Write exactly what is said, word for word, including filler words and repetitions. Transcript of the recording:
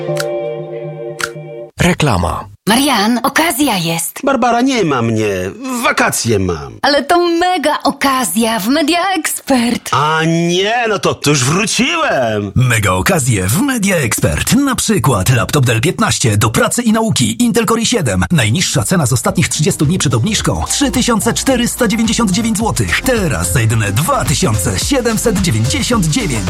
Reklama. Marian, okazja jest. Barbara, nie ma mnie. Wakacje mam. Ale to mega okazja w Media Expert. A nie, no to, to już wróciłem. Mega okazje w Media Expert. Na przykład laptop Dell piętnaście do pracy i nauki Intel Core i siedem. Najniższa cena z ostatnich trzydziestu dni przed obniżką trzy tysiące czterysta dziewięćdziesiąt dziewięć złotych. Teraz za jedyne dwa tysiące siedemset dziewięćdziesiąt dziewięć.